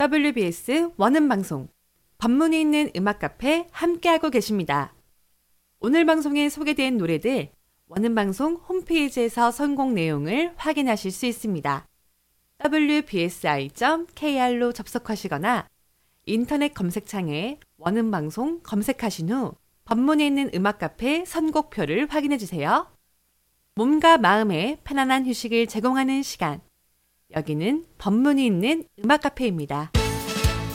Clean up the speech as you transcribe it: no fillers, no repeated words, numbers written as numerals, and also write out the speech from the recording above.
WBS 원음방송, 법문이 있는 음악카페 함께하고 계십니다. 오늘 방송에 소개된 노래들 원음방송 홈페이지에서 선곡 내용을 확인하실 수 있습니다. wbsi.kr로 접속하시거나 인터넷 검색창에 원음방송 검색하신 후 법문에 있는 음악카페 선곡표를 확인해주세요. 몸과 마음에 편안한 휴식을 제공하는 시간, 여기는 법문이 있는 음악카페입니다.